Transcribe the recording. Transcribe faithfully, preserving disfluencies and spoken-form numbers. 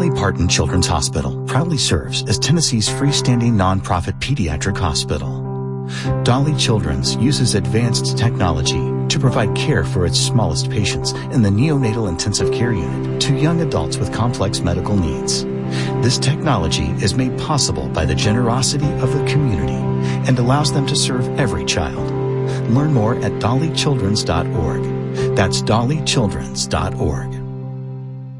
Dolly Parton Children's Hospital proudly serves as Tennessee's freestanding nonprofit pediatric hospital. Dolly Children's uses advanced technology to provide care for its smallest patients in the neonatal intensive care unit to young adults with complex medical needs. This technology is made possible by the generosity of the community and allows them to serve every child. Learn more at dolly childrens dot org. That's dolly childrens dot org.